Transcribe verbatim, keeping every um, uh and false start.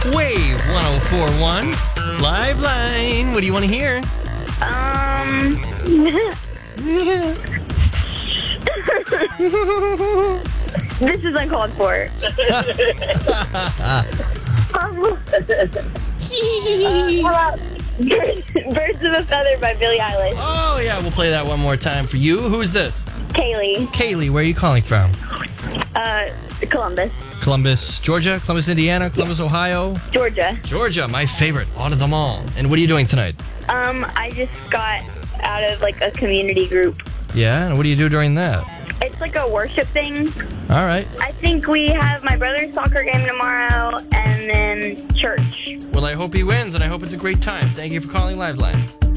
Wave one oh four point one. Live line. What do you want to hear? Um. This is uncalled for. um, uh, how about Birds of a Feather by Billie Eilish? Oh, yeah, we'll play that one more time for you. Who's this? Kaylee. Kaylee, where are you calling from? Uh, Columbus. Columbus, Georgia, Columbus, Indiana, Columbus, Ohio. Georgia. Georgia, my favorite, out of them all. And what are you doing tonight? Um, I just got out of like a community group. Yeah, and what do you do during that? It's like a worship thing. All right. I think we have my brother's soccer game tomorrow and then church. Well, I hope he wins, and I hope it's a great time. Thank you for calling Liveline.